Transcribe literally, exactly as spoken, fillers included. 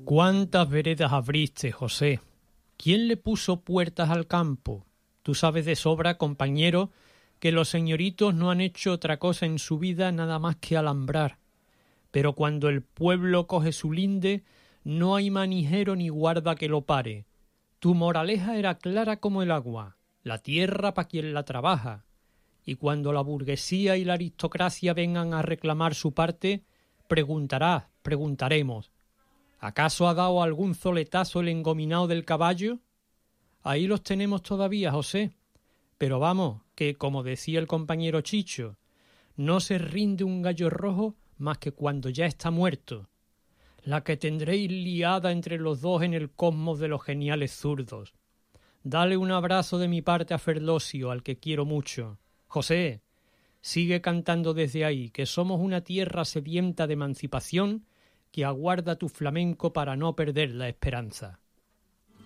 ¿Cuántas veredas abriste, José? ¿Quién le puso puertas al campo? Tú sabes de sobra, compañero, que los señoritos no han hecho otra cosa en su vida nada más que alambrar. Pero cuando el pueblo coge su linde, no hay manijero ni guarda que lo pare. Tu moraleja era clara como el agua, la tierra pa' quien la trabaja. Y cuando la burguesía y la aristocracia vengan a reclamar su parte, preguntarás, preguntaremos, ¿acaso ha dado algún zoletazo el engominado del caballo? Ahí los tenemos todavía, José. Pero vamos, que como decía el compañero Chicho, no se rinde un gallo rojo más que cuando ya está muerto. La que tendréis liada entre los dos en el cosmos de los geniales zurdos. Dale un abrazo de mi parte a Ferdosio, al que quiero mucho. José, sigue cantando desde ahí, que somos una tierra sedienta de emancipación que aguarda tu flamenco para no perder la esperanza.